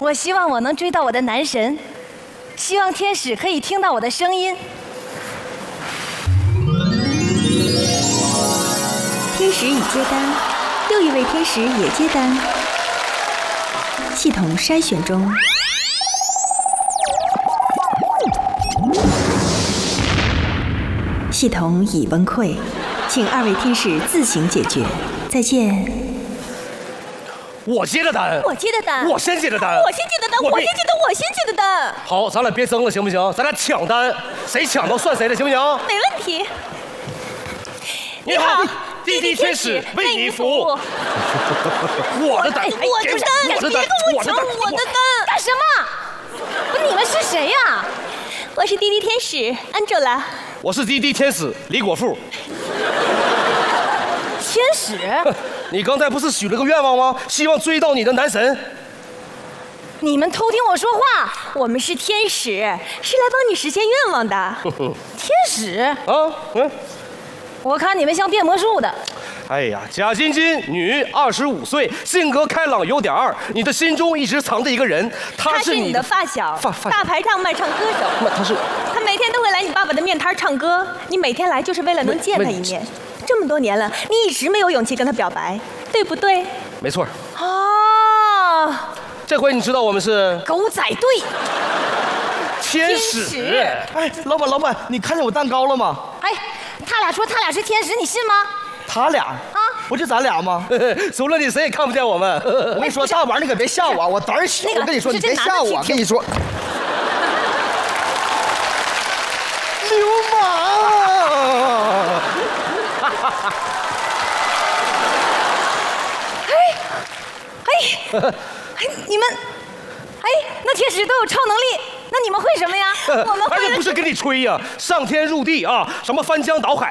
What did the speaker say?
我希望我能追到我的男神，希望天使可以听到我的声音。 天使已接单，又一位天使也接单。系统筛选中。系统已崩溃，请2位天使自行解决。再见。 我接的单， 我接的单， 我先接的单， 我先接的单，我先接的，我先接的单。 好，咱俩别争了，行不行？咱俩抢单，谁抢到算谁的，行不行？ 没问题。 你好，滴滴天使为您服务。我的单， 我的单，别跟我抢我的单！干什么？不是你们是谁呀？ 我是滴滴天使 Angela。 我是滴滴天使李果富。 天使？ 你刚才不是许了个愿望吗？希望追到你的男神。 你们偷听我说话！ 我们是天使，是来帮你实现愿望的。 天使？ 啊， 我看你们像变魔术的。 哎呀，贾晶晶，女，25岁，性格开朗，有点二。你的心中一直藏着一个人， 他是你的发小，大排档卖唱歌手。他每天都会来你爸爸的面摊唱歌，你每天来就是为了能见他一面。这么多年了，你一直没有勇气跟他表白，对不对？ 没错。 哦， 这回你知道我们是狗仔队。 天使。 哎，老板，你看见我蛋糕了吗？ 哎，他俩说他俩是天使，你信吗？ 他俩啊，不就咱俩吗？ 除了你，谁也看不见我们。 我跟你说，大碗你可别吓我，我胆儿小。我跟你说，你别吓我，跟你说。流氓！ 你们，那天使都有超能力，那你们会什么呀？我们会。 不是跟你吹呀，上天入地啊，什么翻江倒海。